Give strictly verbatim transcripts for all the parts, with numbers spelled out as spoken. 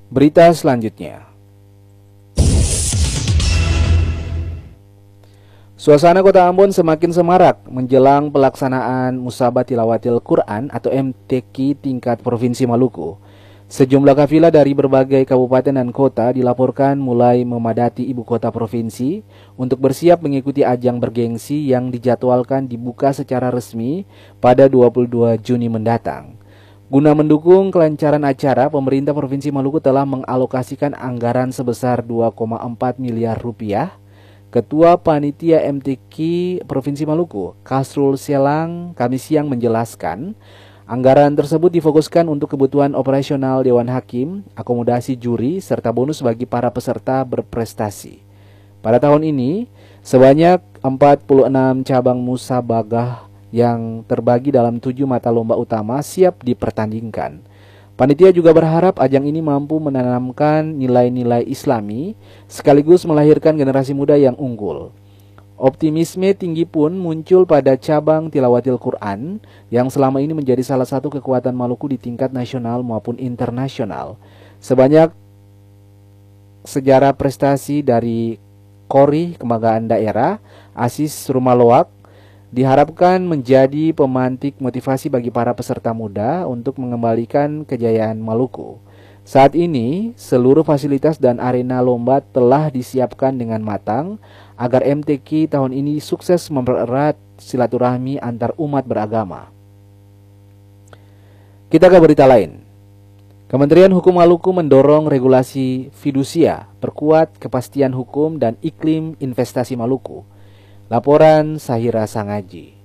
Berita selanjutnya. Suasana Kota Ambon semakin semarak menjelang pelaksanaan Musabah Tilawatil Quran atau M T Q tingkat Provinsi Maluku. Sejumlah kafilah dari berbagai kabupaten dan kota dilaporkan mulai memadati ibu kota provinsi untuk bersiap mengikuti ajang bergengsi yang dijadwalkan dibuka secara resmi pada dua puluh dua Juni mendatang. Guna mendukung kelancaran acara, pemerintah Provinsi Maluku telah mengalokasikan anggaran sebesar dua koma empat miliar rupiah. Ketua Panitia M T Q Provinsi Maluku, Kasrul Selang, Kamis siang menjelaskan, anggaran tersebut difokuskan untuk kebutuhan operasional Dewan Hakim, akomodasi juri, serta bonus bagi para peserta berprestasi. Pada tahun ini, sebanyak empat puluh enam cabang musabagah yang terbagi dalam tujuh mata lomba utama siap dipertandingkan. Panitia juga berharap ajang ini mampu menanamkan nilai-nilai Islami sekaligus melahirkan generasi muda yang unggul. Optimisme tinggi pun muncul pada cabang Tilawatil Quran yang selama ini menjadi salah satu kekuatan Maluku di tingkat nasional maupun internasional. Sebanyak sejarah prestasi dari Kori Kebanggaan Daerah, Asis Rumaloak, diharapkan menjadi pemantik motivasi bagi para peserta muda untuk mengembalikan kejayaan Maluku. Saat ini, seluruh fasilitas dan arena lomba telah disiapkan dengan matang agar M T Q tahun ini sukses mempererat silaturahmi antar umat beragama. Kita ke berita lain. Kementerian Hukum Maluku mendorong regulasi fidusia, perkuat kepastian hukum dan iklim investasi Maluku. Laporan Sahira Sangaji.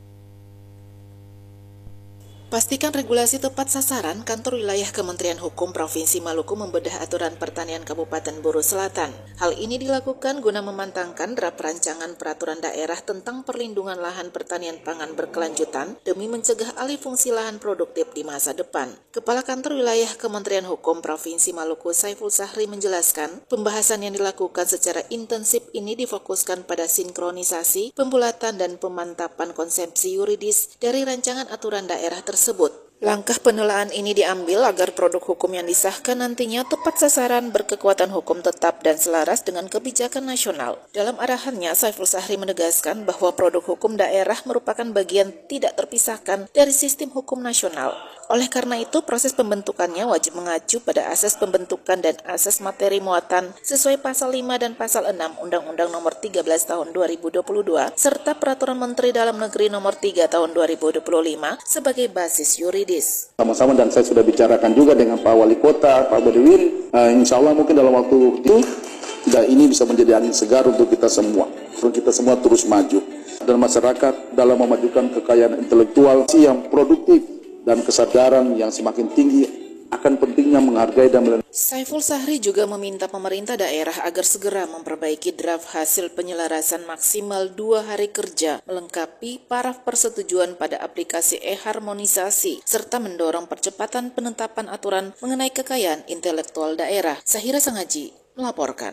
Pastikan regulasi tepat sasaran. Kantor Wilayah Kementerian Hukum Provinsi Maluku membedah aturan pertanian Kabupaten Buru Selatan. Hal ini dilakukan guna memantangkan draft rancangan peraturan daerah tentang perlindungan lahan pertanian pangan berkelanjutan demi mencegah alih fungsi lahan produktif di masa depan. Kepala Kantor Wilayah Kementerian Hukum Provinsi Maluku Saiful Sahri menjelaskan, pembahasan yang dilakukan secara intensif ini difokuskan pada sinkronisasi, pembulatan dan pemantapan konsepsi yuridis dari rancangan aturan daerah tersebut. Langkah penelaan ini diambil agar produk hukum yang disahkan nantinya tepat sasaran, berkekuatan hukum tetap dan selaras dengan kebijakan nasional. Dalam arahannya, Saiful Sahri menegaskan bahwa produk hukum daerah merupakan bagian tidak terpisahkan dari sistem hukum nasional. Oleh karena itu, proses pembentukannya wajib mengacu pada asas pembentukan dan asas materi muatan sesuai pasal lima dan pasal enam Undang-Undang Nomor tiga belas Tahun dua ribu dua puluh dua serta Peraturan Menteri Dalam Negeri Nomor tiga Tahun dua ribu dua puluh lima sebagai basis yuridis. Sama-sama, dan saya sudah bicarakan juga dengan Pak Wali Kota, Pak Badiwin. Uh, insya Allah mungkin dalam waktu itu, dan ini bisa menjadi angin segar untuk kita semua. Untuk kita semua terus maju. Dan masyarakat dalam memajukan kekayaan intelektual yang produktif dan kesadaran yang semakin tinggi akan pentingnya menghargai dan melindungi. Saiful Sahri juga meminta pemerintah daerah agar segera memperbaiki draft hasil penyelarasan maksimal dua hari kerja, melengkapi paraf persetujuan pada aplikasi e-harmonisasi, serta mendorong percepatan penetapan aturan mengenai kekayaan intelektual daerah. Sahira Sangaji melaporkan.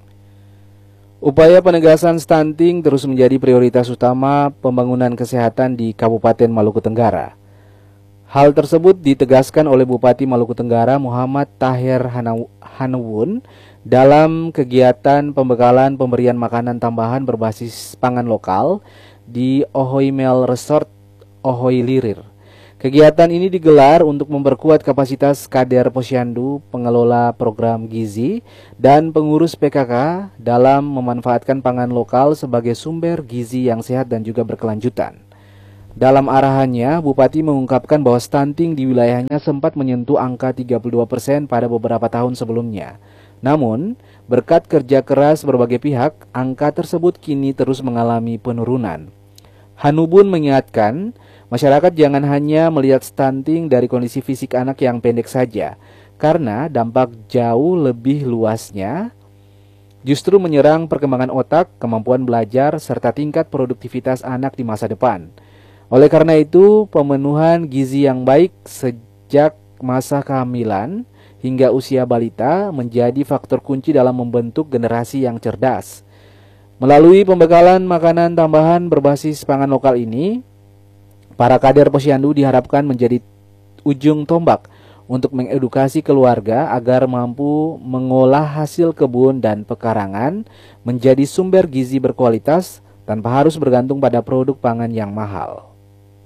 Upaya penegasan stunting terus menjadi prioritas utama pembangunan kesehatan di Kabupaten Maluku Tenggara. Hal tersebut ditegaskan oleh Bupati Maluku Tenggara Muhammad Tahir Hanawun dalam kegiatan pembekalan pemberian makanan tambahan berbasis pangan lokal di Ohoimel Resort Ohoi Lirir. Kegiatan ini digelar untuk memperkuat kapasitas kader Posyandu, pengelola program gizi, dan pengurus P K K dalam memanfaatkan pangan lokal sebagai sumber gizi yang sehat dan juga berkelanjutan. Dalam arahannya, Bupati mengungkapkan bahwa stunting di wilayahnya sempat menyentuh angka tiga puluh dua persen pada beberapa tahun sebelumnya. Namun, berkat kerja keras berbagai pihak, angka tersebut kini terus mengalami penurunan. Hanubun mengingatkan, masyarakat jangan hanya melihat stunting dari kondisi fisik anak yang pendek saja, karena dampak jauh lebih luasnya justru menyerang perkembangan otak, kemampuan belajar, serta tingkat produktivitas anak di masa depan. Oleh karena itu, pemenuhan gizi yang baik sejak masa kehamilan hingga usia balita menjadi faktor kunci dalam membentuk generasi yang cerdas. Melalui pembekalan makanan tambahan berbasis pangan lokal ini, para kader Posyandu diharapkan menjadi ujung tombak untuk mengedukasi keluarga agar mampu mengolah hasil kebun dan pekarangan menjadi sumber gizi berkualitas tanpa harus bergantung pada produk pangan yang mahal.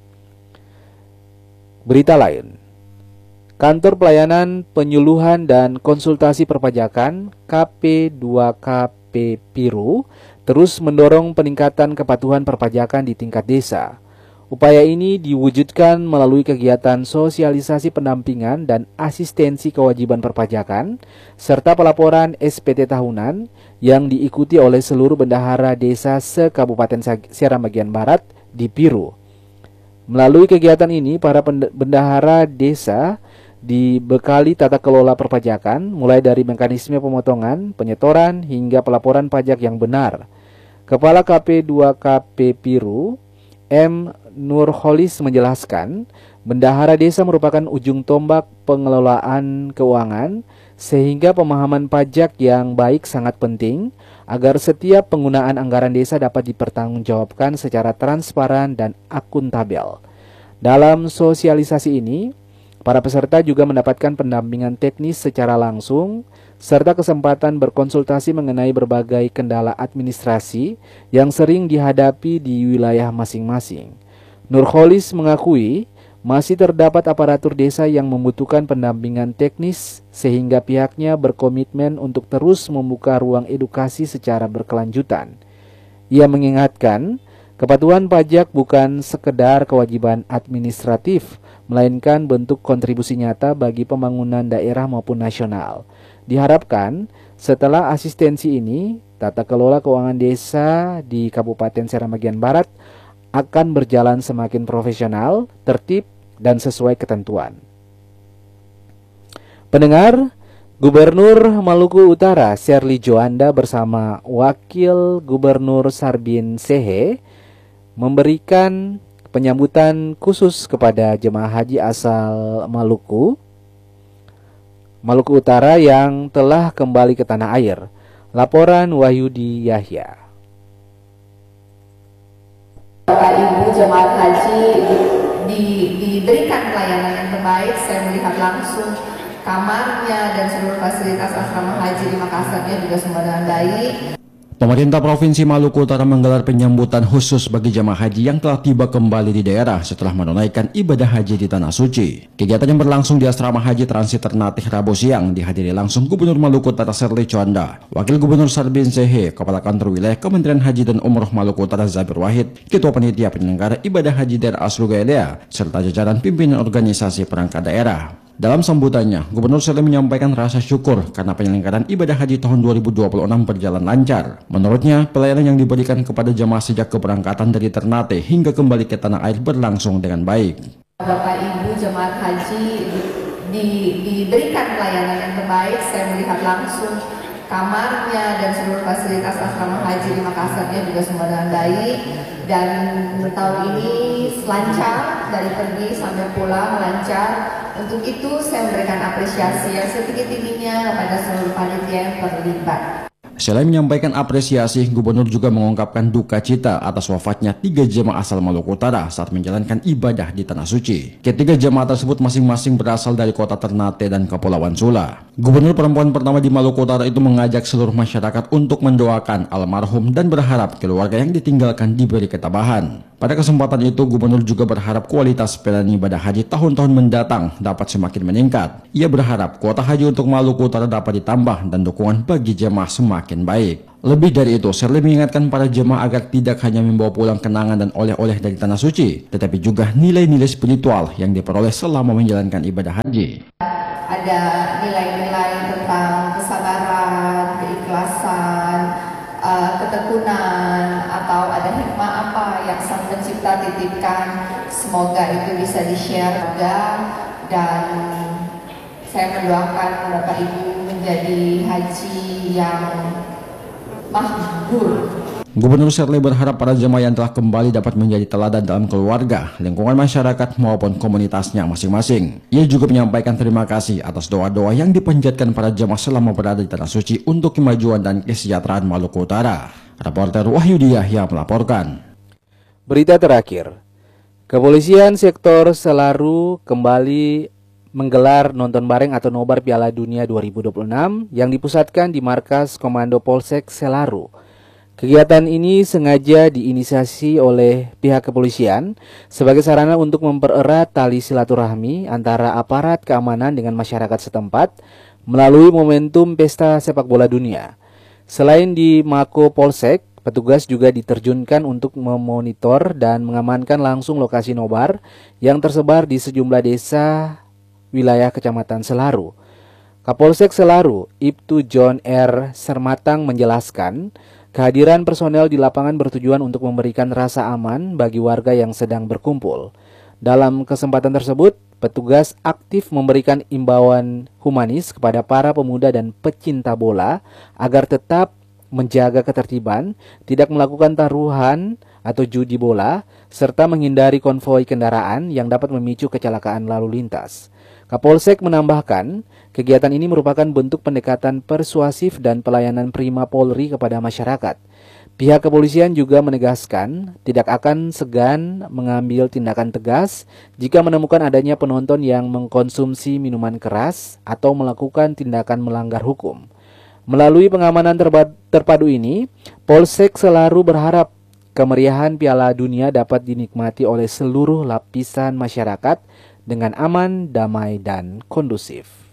Berita lain, Kantor Pelayanan Penyuluhan dan Konsultasi Perpajakan K P dua K P Piru terus mendorong peningkatan kepatuhan perpajakan di tingkat desa. Upaya ini diwujudkan melalui kegiatan sosialisasi pendampingan dan asistensi kewajiban perpajakan, serta pelaporan S P T tahunan yang diikuti oleh seluruh bendahara desa se-Kabupaten Seram bagian Barat di Piru. Melalui kegiatan ini, para bendahara desa dibekali tata kelola perpajakan, mulai dari mekanisme pemotongan, penyetoran, hingga pelaporan pajak yang benar. Kepala K P dua K P Piru, M. Nurholis menjelaskan, bendahara desa merupakan ujung tombak pengelolaan keuangan, sehingga pemahaman pajak yang baik sangat penting agar setiap penggunaan anggaran desa dapat dipertanggungjawabkan secara transparan dan akuntabel. Dalam sosialisasi ini, para peserta juga mendapatkan pendampingan teknis secara langsung, serta kesempatan berkonsultasi mengenai berbagai kendala administrasi yang sering dihadapi di wilayah masing-masing. Nurholis mengakui masih terdapat aparatur desa yang membutuhkan pendampingan teknis, sehingga pihaknya berkomitmen untuk terus membuka ruang edukasi secara berkelanjutan. Ia mengingatkan, kepatuhan pajak bukan sekedar kewajiban administratif, melainkan bentuk kontribusi nyata bagi pembangunan daerah maupun nasional. Diharapkan setelah asistensi ini, tata kelola keuangan desa di Kabupaten Seram bagian Barat akan berjalan semakin profesional, tertib, dan sesuai ketentuan. Pendengar, Gubernur Maluku Utara Sherly Joanda bersama Wakil Gubernur Sarbin Sehe memberikan penyambutan khusus kepada jemaah haji asal Maluku Maluku Utara yang telah kembali ke tanah air. Laporan Wahyudi Yahya. Bapak Ibu jemaah haji di, di, diberikan pelayanan yang terbaik. Saya melihat langsung kamarnya dan seluruh fasilitas asrama haji di Makassarnya juga semua dengan baik. Pemerintah Provinsi Maluku Utara menggelar penyambutan khusus bagi jemaah haji yang telah tiba kembali di daerah setelah menunaikan ibadah haji di Tanah Suci. Kegiatan yang berlangsung di Asrama Haji Transit Ternate Rabu siang dihadiri langsung Gubernur Maluku Utara Sherly Joanda, Wakil Gubernur Sarbin Sehe, Kepala Kantor Wilayah Kementerian Haji dan Umroh Maluku Utara Zabir Wahid, Ketua Panitia Penyelenggara Ibadah Haji Daerah Aslugaelea, serta jajaran pimpinan organisasi perangkat daerah. Dalam sambutannya, Gubernur Sherly menyampaikan rasa syukur karena penyelenggaraan ibadah haji tahun dua ribu dua puluh enam berjalan lancar. Menurutnya, pelayanan yang diberikan kepada jemaah sejak keberangkatan dari Ternate hingga kembali ke tanah air berlangsung dengan baik. Bapak Ibu jemaah haji di, di, diberikan pelayanan yang terbaik. Saya melihat langsung kamarnya dan seluruh fasilitas asrama haji di Makassarnya juga semua dengan baik. Dan tahun ini lancar, dari pergi sampai pulang lancar. Untuk itu saya memberikan apresiasi yang setinggi-tingginya kepada seluruh panitia yang terlibat. Selain menyampaikan apresiasi, Gubernur juga mengungkapkan duka cita atas wafatnya tiga jemaah asal Maluku Utara saat menjalankan ibadah di Tanah Suci. Ketiga jemaah tersebut masing-masing berasal dari kota Ternate dan Kepulauan Sula. Gubernur perempuan pertama di Maluku Utara itu mengajak seluruh masyarakat untuk mendoakan almarhum dan berharap keluarga yang ditinggalkan diberi ketabahan. Pada kesempatan itu, Gubernur juga berharap kualitas pelayanan ibadah haji tahun-tahun mendatang dapat semakin meningkat. Ia berharap kuota haji untuk Maluku Utara dapat ditambah dan dukungan bagi jemaah semakin baik. Lebih dari itu, Sherly mengingatkan para jemaah agar tidak hanya membawa pulang kenangan dan oleh-oleh dari Tanah Suci, tetapi juga nilai-nilai spiritual yang diperoleh selama menjalankan ibadah haji. Ada nilai-nilai tentang kesabaran, keikhlasan, uh, ketekunan, atau ada hikmah apa yang Sang Pencipta titipkan. Semoga itu bisa di-share juga, dan saya mendoakan Bapak Ibu menjadi haji yang makbul. Gubernur Sherly berharap para jemaah yang telah kembali dapat menjadi teladan dalam keluarga, lingkungan masyarakat maupun komunitasnya masing-masing. Ia juga menyampaikan terima kasih atas doa-doa yang dipanjatkan para jemaah selama berada di Tanah Suci untuk kemajuan dan kesejahteraan Maluku Utara. Reporter Wahyudi Yahya melaporkan. Berita terakhir, Kepolisian Sektor Selaru kembali menggelar nonton bareng atau nobar Piala Dunia dua ribu dua puluh enam yang dipusatkan di markas Komando Polsek Selaru. Kegiatan ini sengaja diinisiasi oleh pihak kepolisian sebagai sarana untuk mempererat tali silaturahmi antara aparat keamanan dengan masyarakat setempat melalui momentum pesta sepak bola dunia. Selain di Mako Polsek, petugas juga diterjunkan untuk memonitor dan mengamankan langsung lokasi nobar yang tersebar di sejumlah desa wilayah Kecamatan Selaru. Kapolsek Selaru, Ibtu John R. Sermatang menjelaskan, kehadiran personel di lapangan bertujuan untuk memberikan rasa aman bagi warga yang sedang berkumpul. Dalam kesempatan tersebut, petugas aktif memberikan imbauan humanis kepada para pemuda dan pecinta bola agar tetap menjaga ketertiban, tidak melakukan taruhan atau judi bola, serta menghindari konvoi kendaraan yang dapat memicu kecelakaan lalu lintas. Kapolsek menambahkan, kegiatan ini merupakan bentuk pendekatan persuasif dan pelayanan prima Polri kepada masyarakat. Pihak kepolisian juga menegaskan tidak akan segan mengambil tindakan tegas jika menemukan adanya penonton yang mengkonsumsi minuman keras atau melakukan tindakan melanggar hukum. Melalui pengamanan terba- terpadu ini, Polsek Selaru berharap kemeriahan Piala Dunia dapat dinikmati oleh seluruh lapisan masyarakat dengan aman, damai, dan kondusif.